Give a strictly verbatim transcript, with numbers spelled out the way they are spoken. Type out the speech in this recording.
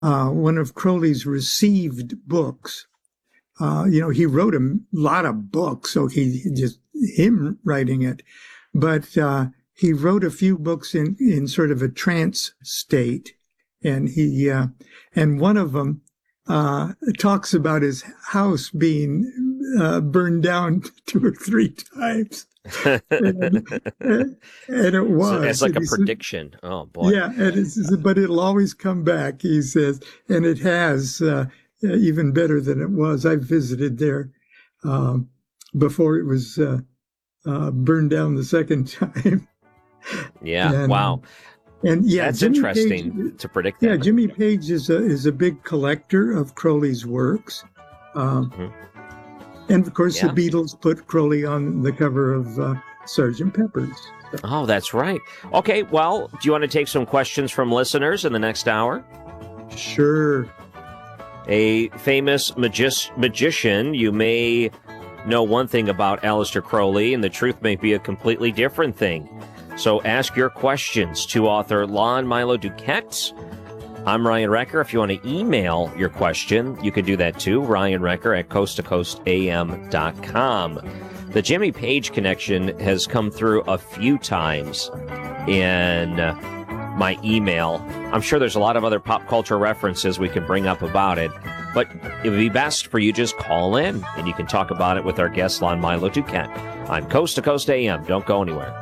uh, one of Crowley's received books. Uh, you know, he wrote a lot of books, so he just him writing it, but uh, he wrote a few books in in sort of a trance state, and he uh, and one of them uh, talks about his house being uh, burned down two or three times. and, and it was. So it's like and a prediction. Said, oh boy. Yeah, and it's, but it'll always come back, he says, and it has uh, even better than it was. I visited there um, before it was uh, uh, burned down the second time. Yeah. And, wow. And yeah, that's Jimmy interesting Page, to predict that. Yeah, Jimmy Page is a is a big collector of Crowley's works. Um, mm-hmm. And, of course, yeah. the Beatles put Crowley on the cover of uh, Sergeant Pepper's. So. Oh, that's right. Okay, well, do you want to take some questions from listeners in the next hour? Sure. A famous magi- magician, you may know one thing about Aleister Crowley, and the truth may be a completely different thing. So ask your questions to author Lon Milo DuQuette. I'm Ryan Wrecker. If you want to email your question, you can do that too, Ryan Wrecker at coast to coast a m dot com. The Jimmy Page connection has come through a few times in my email. I'm sure there's a lot of other pop culture references we can bring up about it, but it would be best for you just call in, and you can talk about it with our guest, Lon Milo DuQuette, on Coast to Coast A M. Don't go anywhere.